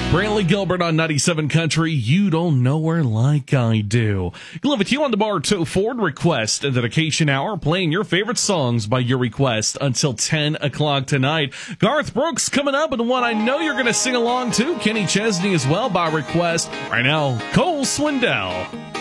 Brantley Gilbert on 97 Country. You don't know her like I do. Live with you on the Bartow Ford Request and Dedication Hour, playing your favorite songs by your request until 10 o'clock tonight. Garth Brooks coming up, and one I know you're going to sing along to. Kenny Chesney as well by request. Right now, Cole Swindell.